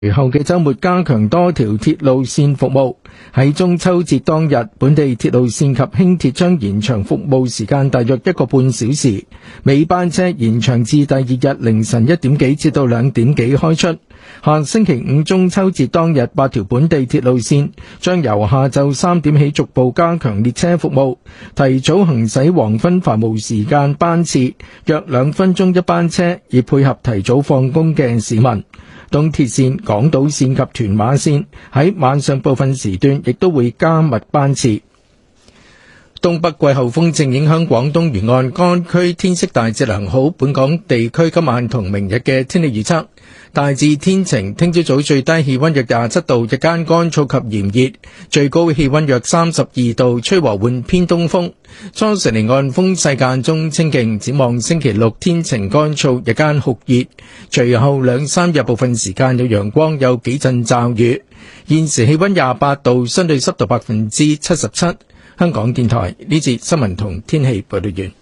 隨後嘅週末加強多條鐵路線服務。喺中秋節當日，本地鐵路線及輕鐵將延長服務時間大約1個半小時，尾班車延長至第二日凌晨1點幾至到2點幾開出。下星期五中秋節當日，8條本地鐵路線將由下晝3點起逐步加強列車服務，提早行駛黃昏繁忙時間班次，約2分鐘一班車，以配合提早放工嘅市民。東鐵線、港島線及屯馬線喺晚上部分時段亦都會加密班次。東北季候風正影響廣東沿岸，該區天色大致良好。本港地區今晚同明日嘅天氣預測大致天晴，聽朝早最低氣溫約27度，日間乾燥及炎熱，最高氣溫約32度，吹和緩偏東風。初時離岸風勢間中清勁，展望星期六天晴乾燥，日間酷熱，隨後2-3日部分時間有陽光，有幾陣驟雨。現時氣溫28度，相對濕度77%。香港電台呢節新聞同天氣報道完。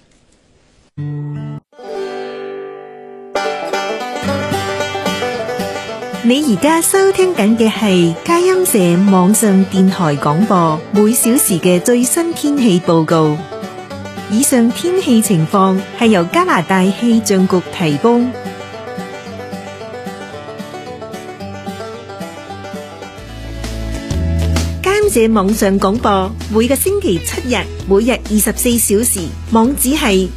你而家收聽緊嘅係佳音社網上電台廣播，每小時嘅最新天氣報告。以上天氣情況係由加拿大氣象局提供。這網上廣播每個星期7日，每日24小時，網址係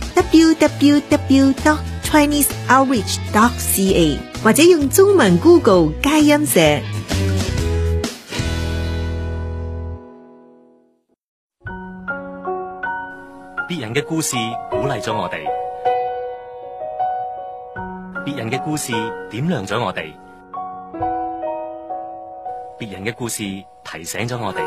www.chineseoutreach.ca 或者用中文 Google 佳音社。 別人嘅故事鼓勵咗我哋，別人嘅故事點亮咗我哋，別人嘅故事提醒咗我哋。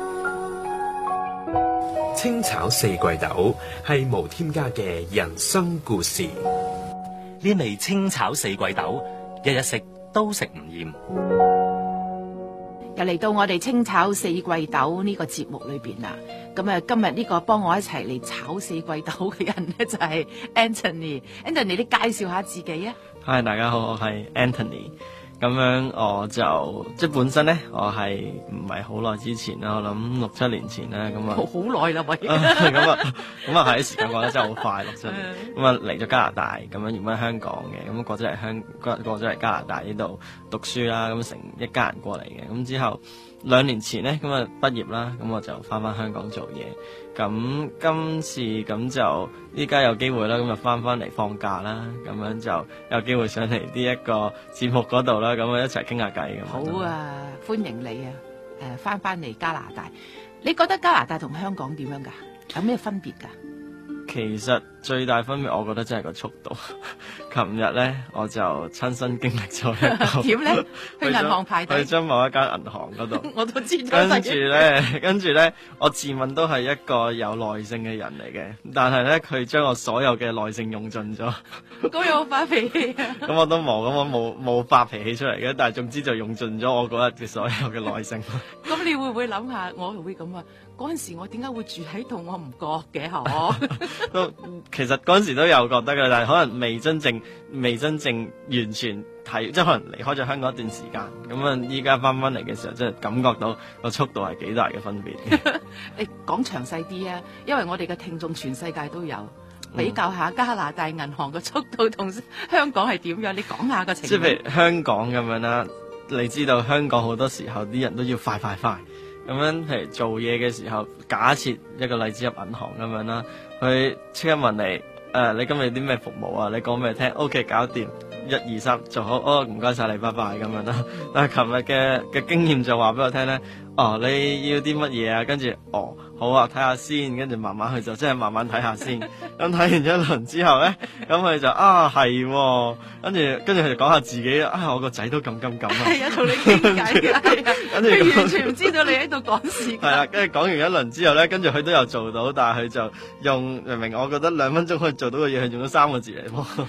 清炒四季豆係無添加嘅人生故事。 呢味清炒四季豆，日日食都食唔厭。 又嚟到我哋清炒四季豆呢個節目裏邊啦。咁啊，今日呢個幫我一齊嚟炒四季豆嘅人呢，就係 Anthony。Anthony， 你介紹下自己啊。 Hi， 大家好，我係 Anthony。咁樣我就即係本身咧，我係唔係好耐之前啦，我諗6-7年前啦，咁啊好耐啦喂， 咁啊係時間過得真係好快，6-7年，咁啊嚟咗加拿大，咁樣原本喺香港嘅，咁過咗嚟加拿大呢度讀書啦，咁成一家人過嚟嘅，咁之後2年前咧，咁啊畢業啦，咁我就翻香港做嘢。咁今次咁就依家有機會啦，咁就翻嚟放假啦，咁樣就有機會上嚟呢一個節目嗰度啦，咁啊一齊傾下偈咁。 好啊，歡迎你啊！翻嚟加拿大，你覺得加拿大同香港點樣噶？有咩分別噶？ 其實最大分別，我覺得真係個速度。琴日咧，我就親身經歷咗一個點咧？去銀行排隊， 去咗某一間銀行嗰度。 我都知道。 跟住咧，我自問都係一個有耐性嘅人嚟嘅，但係咧，佢將我所有嘅耐性用盡咗。 咁有冇發脾氣啊？ 咁我都冇，咁我冇發脾氣出嚟嘅，但係總之就用盡咗我嗰日嘅所有嘅耐性。 咁你會唔會諗下？我會咁啊？嗰陣時我點解會住喺度？我唔覺嘅嗬。 其實嗰陣時都有覺得嘅，但係可能未真正完全睇，即係可能離開咗香港一段時間。咁啊，依家翻嚟嘅時候，真係感覺到個速度係幾大嘅分別。 你講詳細啲啊，因為我哋嘅聽眾全世界都有。比較下加拿大銀行嘅速度同香港係點樣？你講下個情況。即係譬如香港咁樣啦，你知道香港好多時候啲人都要快。咁樣譬如做嘢嘅時候，假設一個例子入銀行咁樣啦，佢即刻問你你今日有啲咩服務啊？你講俾佢聽 ，OK， 搞掂，1、2、3做好，唔該晒你，拜拜咁樣啦。但係琴日嘅經驗就話俾我聽咧，你要啲乜嘢啊？跟住好啊，睇下先，跟住慢慢去就即係慢慢睇下先。咁睇完一輪之後咧，咁佢就係，跟住佢就講下自己我個仔都咁啊。 係啊，同你傾偈嘅，係啊，跟住佢完全唔知道你喺度講事。 係啦，跟住講完一輪之後咧，跟住佢都有做到，但係佢就用明明我覺得2分鐘可以做到嘅嘢，佢用咗3個字嚟。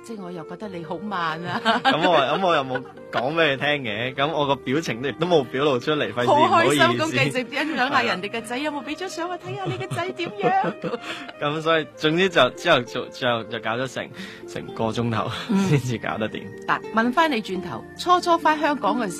即係我又覺得你好慢啊。 咁我又冇講俾你聽嘅，咁我個表情亦都冇表露出嚟，費事唔好意思。 好開心咁繼續欣賞下人哋嘅仔，有冇俾張相我睇下你嘅仔點樣？ 咁所以總之就之後就搞咗成個鐘頭先至搞得掂。 嗱，問翻你轉頭，初翻香港嘅時